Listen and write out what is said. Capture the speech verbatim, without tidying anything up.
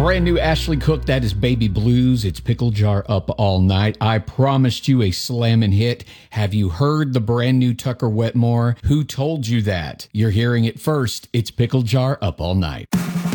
brand new Ashley Cook. That is Baby Blues. It's Pickle Jar Up All Night. I promised you a slammin' hit. Have you heard the brand new Tucker Wetmore? Who told you that? You're hearing it first. It's Pickle Jar Up All Night.